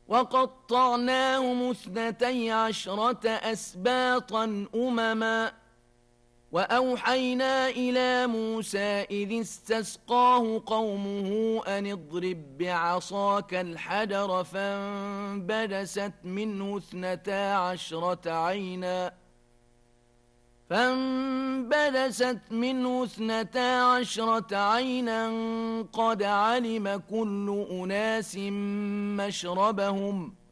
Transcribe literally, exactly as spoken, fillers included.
وقطعناهم اثنتي عشرة أسباطا أمما وأوحينا إلى موسى إذ استسقاه قومه أن اضرب بعصاك الحجر فانبجست منه اثنتا عشرة عينا فانبجست منه اثنتا عشرة عينا قد علم كل أناس مشربهم